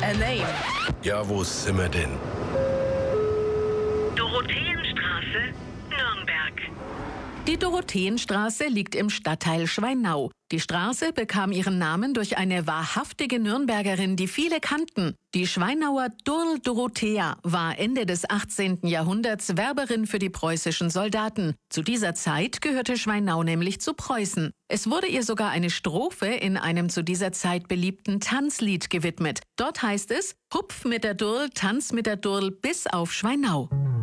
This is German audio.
A name. Ja, wo sind wir denn? Dorotheenstraße, Nürnberg. Die Dorotheenstraße liegt im Stadtteil Schweinau. Die Straße bekam ihren Namen durch eine wahrhaftige Nürnbergerin, die viele kannten. Die Schweinauer Durl Dorothea war Ende des 18. Jahrhunderts Werberin für die preußischen Soldaten. Zu dieser Zeit gehörte Schweinau nämlich zu Preußen. Es wurde ihr sogar eine Strophe in einem zu dieser Zeit beliebten Tanzlied gewidmet. Dort heißt es: Hupf mit der Durl, tanz mit der Durl bis auf Schweinau.